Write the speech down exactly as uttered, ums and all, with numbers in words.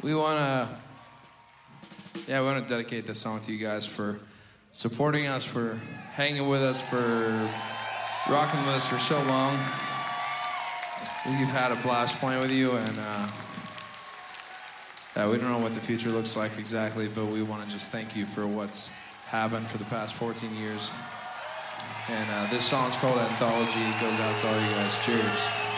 we want to, yeah, we want to dedicate this song to you guys for supporting us, for hanging with us, for rocking with us for so long. We've had a blast playing with you, and uh, yeah, we don't know what the future looks like exactly, but we want to just thank you for what's happened for the past fourteen years. And uh, this song's called Anthology. It goes out to all you guys. Cheers.